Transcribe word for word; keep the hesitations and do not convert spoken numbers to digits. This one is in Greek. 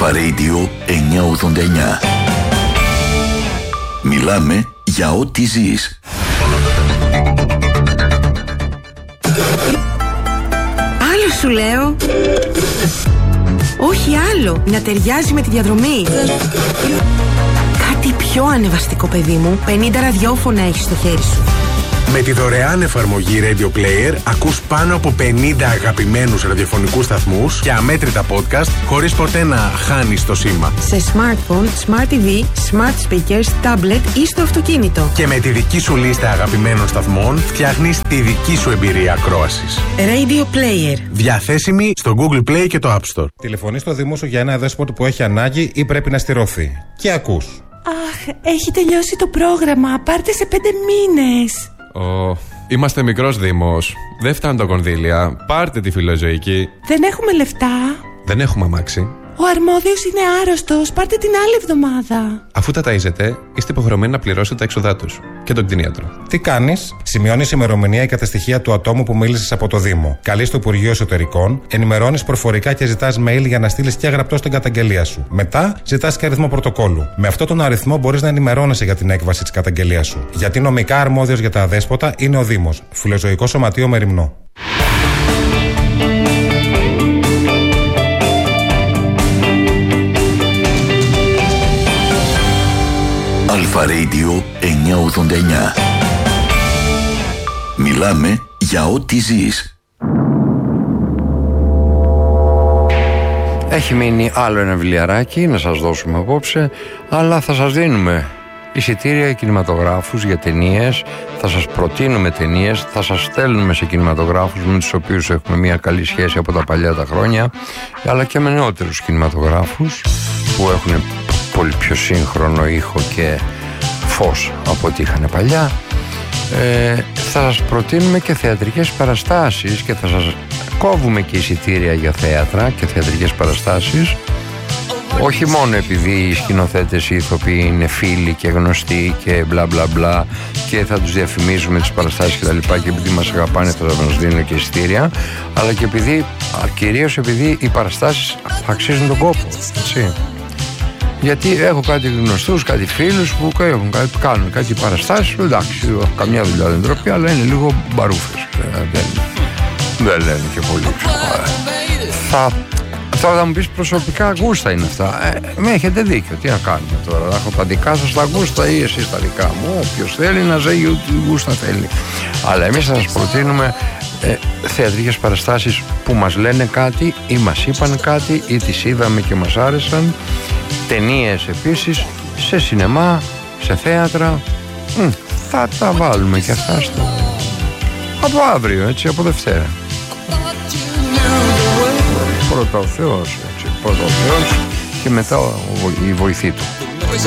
Αλφα Radio εννιακόσια ογδόντα εννιά. Μιλάμε για ό,τι ζεις. Άλλο σου λέω. Όχι άλλο. Να ταιριάζει με τη διαδρομή. Κάτι πιο ανεβαστικό, παιδί μου. πενήντα ραδιόφωνα έχεις στο χέρι σου. Με τη δωρεάν εφαρμογή Radio Player ακούς πάνω από πενήντα αγαπημένους ραδιοφωνικούς σταθμούς και αμέτρητα podcast χωρίς ποτέ να χάνεις το σήμα. Σε smartphone, smart τι βι, smart speakers, tablet ή στο αυτοκίνητο. Και με τη δική σου λίστα αγαπημένων σταθμών φτιάχνεις τη δική σου εμπειρία ακρόασης. Radio Player. Διαθέσιμη στο Google Play και το App Store. Τηλεφωνείς στο Δήμο σου για ένα δέσποτο που έχει ανάγκη ή πρέπει να στηρωθεί. Και ακούς. Αχ, έχει τελειώσει το πρόγραμμα. Πάρτε σε πέντε μήνες. Oh, είμαστε μικρός Δήμος. Δεν φτάνουν τα κονδύλια. Πάρτε τη φιλοζωική. Δεν έχουμε λεφτά. Δεν έχουμε αμάξι. Ο αρμόδιος είναι άρρωστος. Πάρτε την άλλη εβδομάδα. Αφού τα ταΐζετε, είστε υποχρεωμένοι να πληρώσετε τα έξοδά τους και τον κτηνίατρο. Τι κάνεις? Σημειώνεις ημερομηνία και τα στοιχεία του ατόμου που μίλησες από το Δήμο. Καλείς το Υπουργείο Εσωτερικών, ενημερώνεις προφορικά και ζητάς mail για να στείλεις και γραπτό στην καταγγελία σου. Μετά ζητάς και αριθμό πρωτοκόλλου. Με αυτόν τον αριθμό μπορείς να ενημερώνεσαι για την έκβαση της καταγγελίας σου. Γιατί νομικά αρμόδιος για τα αδέσποτα είναι ο Δήμος. Φιλοζωικό Σωματείο Μεριμνό. Αλφα Radio εννιακόσια ογδόντα εννιά. Μιλάμε για ό,τι ζεις. Έχει μείνει άλλο ένα βιβλιαράκι να σας δώσουμε απόψε, αλλά θα σας δίνουμε εισιτήρια κινηματογράφους για ταινίες, θα σας προτείνουμε ταινίες, θα σας στέλνουμε σε κινηματογράφους με τους οποίους έχουμε μια καλή σχέση από τα παλιά τα χρόνια, αλλά και με νεότερους κινηματογράφους που έχουν πολύ πιο σύγχρονο ήχο και φως από ό,τι είχαν παλιά. Ε, θα σας προτείνουμε και θεατρικές παραστάσεις και θα σας κόβουμε και εισιτήρια για θέατρα και θεατρικές παραστάσεις, όχι μόνο επειδή οι σκηνοθέτες οι ηθοποιοί είναι φίλοι και γνωστοί και μπλα μπλα μπλα και θα τους διαφημίζουμε τις παραστάσεις και τα λοιπά, και επειδή μας αγαπάνε θα μας δίνουν και εισιτήρια, αλλά και επειδή, κυρίως επειδή οι παραστάσεις αξίζουν τον κόπο, έτσι. Γιατί έχω κάτι γνωστούς, κάτι φίλους που έχουν, κάνουν κάτι παραστάσεις, εντάξει, καμιά δουλειά δεν τροπή, αλλά είναι λίγο μπαρούφες. Δεν, δεν λένε και πολύ. Θα, τώρα θα μου πεις προσωπικά γούστα είναι αυτά. Ε, με έχετε δίκιο, τι να κάνουμε τώρα. Να έχω τα δικά σας τα γούστα ή εσείς τα δικά μου. Όποιος θέλει να ζέγει ό,τι γούστα θέλει. Αλλά εμείς θα σας προτείνουμε ε, θεατρικές παραστάσεις που μας λένε κάτι ή μας είπαν κάτι ή τις είδαμε και μας άρεσαν. Ταινίες επίσης, σε σινεμά, σε θέατρα. Μ, θα τα βάλουμε και αυτά στο... από αύριο, έτσι, από Δευτέρα. Πρώτα ο Θεός, έτσι, πρώτα ο Θεός και μετά η βοηθή του.